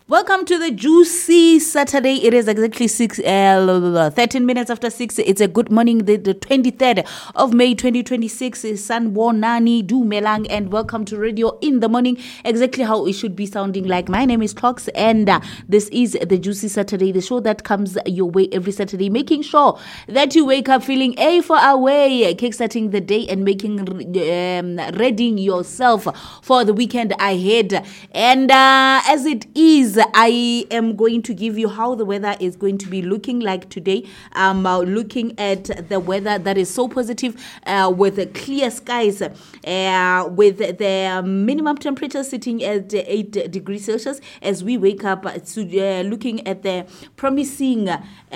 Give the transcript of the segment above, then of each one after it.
Welcome to the Juicy Saturday. It is exactly 13 minutes after 6. It's a good morning, the 23rd of May 2026. Sanbonani Dumelang, and welcome to Radio in the Morning, exactly how it should be sounding like. My name is Clocks, and this is the Juicy Saturday, the show that comes your way every Saturday, making sure that you wake up feeling A for away, kickstarting the day and making readying yourself for the weekend ahead. And as it is, I am going to give you how the weather is going to be looking like today. Looking at the weather that is so positive, with clear skies, with the minimum temperature sitting at 8 degrees Celsius as we wake up, looking at the promising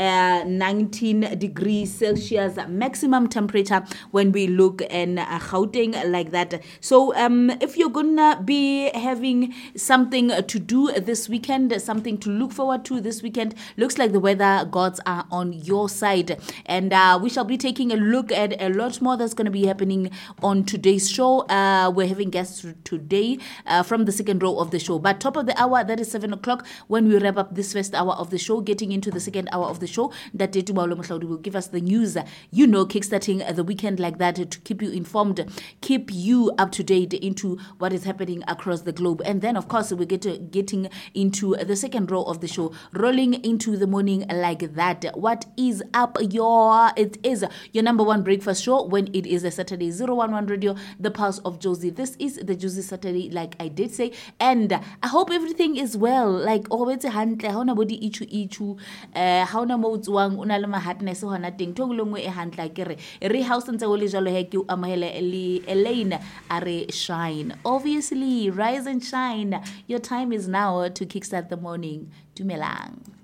19 degrees Celsius maximum temperature when we look in Gauteng like that. So if you're gonna be having something to do this weekend, something to look forward to this weekend, looks like the weather gods are on your side. And we shall be taking a look at a lot more that's going to be happening on today's show. We're having guests today from the second row of the show. But top of the hour, that is 7 o'clock, when we wrap up this first hour of the show, getting into the second hour of the show, that will give us the news, kickstarting the weekend like that to keep you informed, keep you up to date into what is happening across the globe. And then, of course, we're getting into the second row of the show, rolling into the morning like that. What is up, it is your number one breakfast show when it is a Saturday. 011 Radio, the pulse of Josie. This is the Juicy Saturday, like I did say, and I hope everything is well. Like always, hantle how na body ichu how na mo tswang una le mahatness ho na teng thongolongwe e hantle kere re house ntse go le jalo he ke amahele Elaine are shine. Obviously, rise and shine. Your time is now to kickstart the morning. Dumelang.